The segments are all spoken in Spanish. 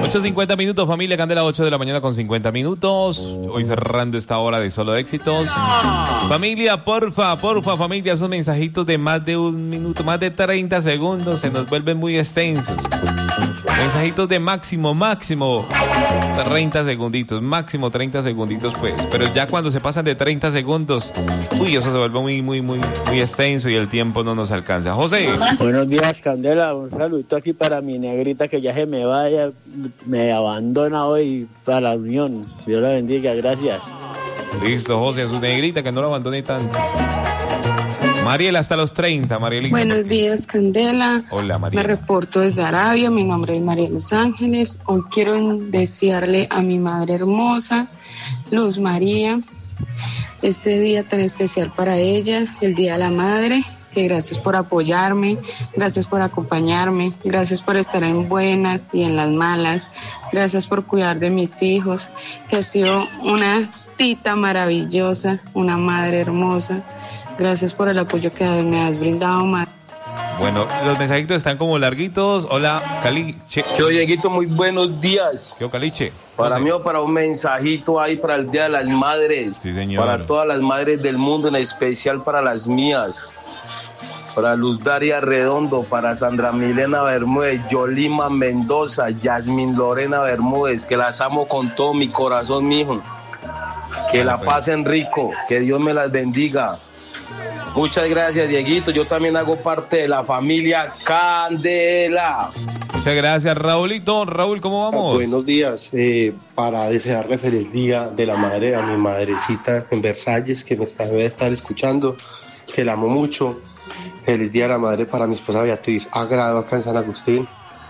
8:50 minutos, familia Candela, 8 de la mañana con 50 minutos. Hoy cerrando esta hora de solo éxitos. Familia, porfa, familia, esos mensajitos de más de un minuto, más de 30 segundos, se nos vuelven muy extensos. Mensajitos de máximo 30 segunditos, máximo 30 segunditos, pues. Pero ya cuando se pasan de 30 segundos, eso se vuelve muy extenso y el tiempo no nos alcanza. José. Buenos días, Candela. Un saludito aquí para mi negrita que ya se me vaya, me abandona hoy para la unión. Dios la bendiga, gracias. Listo, José, a su negrita que no la abandone tanto. Mariela, hasta los 30, Marielita. Buenos días, Candela. Hola, Mariela. Me reporto desde Arabia, mi nombre es María Los Ángeles. Hoy quiero desearle a mi madre hermosa, Luz María, este día tan especial para ella, el Día de la Madre, que gracias por apoyarme, gracias por acompañarme, gracias por estar en buenas y en las malas, gracias por cuidar de mis hijos, que ha sido una tita maravillosa, una madre hermosa. Gracias por el apoyo que me has brindado, madre. Bueno, los mensajitos están como larguitos. Hola, Caliche. Yo, Dieguito, muy buenos días. Yo, Caliche. Para mí o para un mensajito ahí para el Día de las Madres. Sí, señor. Para todas las madres del mundo, en especial para las mías. Para Luz Daria Redondo, para Sandra Milena Bermúdez, Yolima Mendoza, Yasmin Lorena Bermúdez, que las amo con todo mi corazón, mijo. Que la pasen rico, que Dios me las bendiga. Muchas gracias, Dieguito. Yo también hago parte de la familia Candela. Muchas gracias, Raulito. Raúl, ¿cómo vamos? Buenos días. Para desearle feliz Día de la Madre a mi madrecita en Versalles, que me debe estar escuchando, que la amo mucho. Feliz Día de la Madre para mi esposa Beatriz Agrado, acá en San Agustín.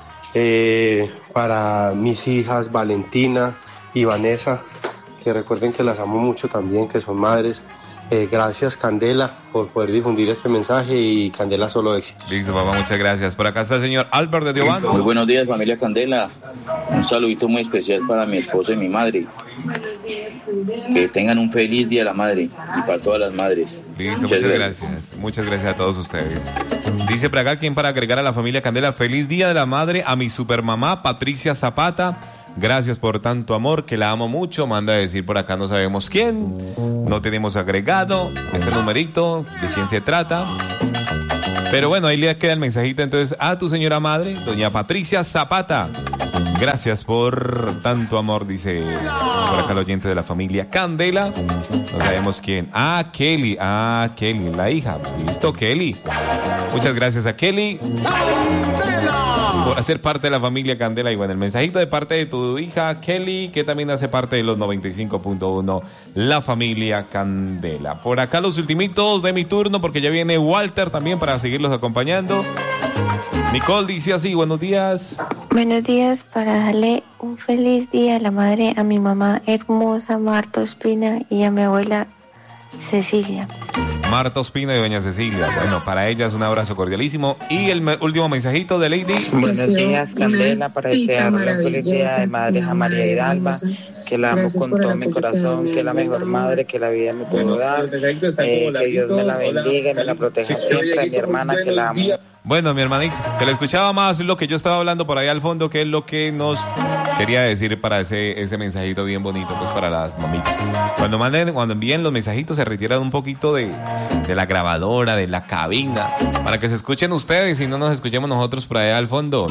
Para mis hijas Valentina y Vanessa, que recuerden que las amo mucho también, que son madres. Gracias, Candela, por poder difundir este mensaje, y Candela, solo éxito. Listo, papá, muchas gracias. Por acá está el señor Albert de Diobando. Muy buenos días, familia Candela. Un saludito muy especial para mi esposo y mi madre. Que tengan un feliz Día de la Madre y para todas las madres. Listo, muchas gracias. Muchas gracias a todos ustedes. Dice por acá, ¿quién para agregar a la familia Candela? Feliz Día de la Madre a mi supermamá, Patricia Zapata. Gracias por tanto amor, que la amo mucho. Manda a decir por acá, no sabemos quién. No tenemos agregado este numerito, de quién se trata. Pero bueno, ahí le queda el mensajito entonces a tu señora madre, doña Patricia Zapata. Gracias por tanto amor, dice por acá el oyente de la familia Candela. No sabemos quién. Kelly, la hija. Listo, Kelly. Muchas gracias a Kelly por hacer parte de la familia Candela. Y bueno, el mensajito de parte de tu hija Kelly, que también hace parte de los 95.1, la familia Candela. Por acá los ultimitos de mi turno, porque ya viene Walter también para seguirlos acompañando. Nicole dice así, buenos días. Buenos días, para darle un feliz día a la madre, a mi mamá hermosa Marta Ospina, y a mi abuela Cecilia. Marta Ospina y doña Cecilia. Bueno, para ellas un abrazo cordialísimo. Y el último mensajito de Lady. Buenos días, Candela, para desearle un feliz día de madre a María Hidalga, que la amo con todo mi corazón, que es la mejor madre que la vida me pudo dar, que Dios me la bendiga y me la proteja siempre, a mi hermana, que la amo. Bueno, mi hermanito, se le escuchaba más lo que yo estaba hablando por ahí al fondo, que es lo que nos quería decir para ese mensajito bien bonito, pues para las mamitas. Cuando envíen los mensajitos, se retiran un poquito de la grabadora, de la cabina, para que se escuchen ustedes y no nos escuchemos nosotros por allá al fondo.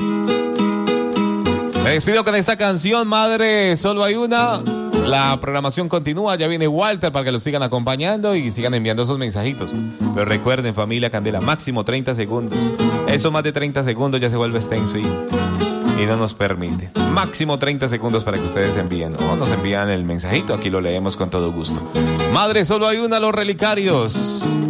Me despido con esta canción, Madre, solo hay una. La programación continúa, ya viene Walter para que los sigan acompañando y sigan enviando esos mensajitos. Pero recuerden, familia Candela, máximo 30 segundos. Eso más de 30 segundos ya se vuelve extenso y no nos permite. Máximo 30 segundos para que ustedes envíen o nos envían el mensajito, aquí lo leemos con todo gusto. Madre, solo hay una, los relicarios.